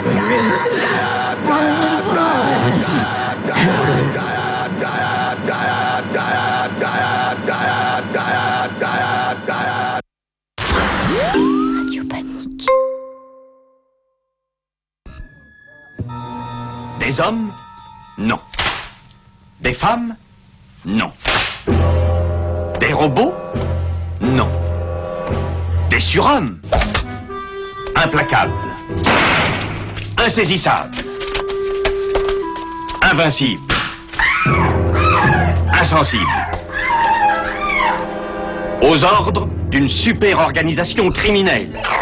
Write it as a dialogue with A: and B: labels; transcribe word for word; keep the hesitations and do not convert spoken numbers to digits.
A: Radio Panique.
B: Des hommes? Non. Des femmes? Non. Des robots? Non. Des surhommes? Implacables. Insaisissables. Invincibles. Insensibles. Aux ordres d'une super organisation criminelle.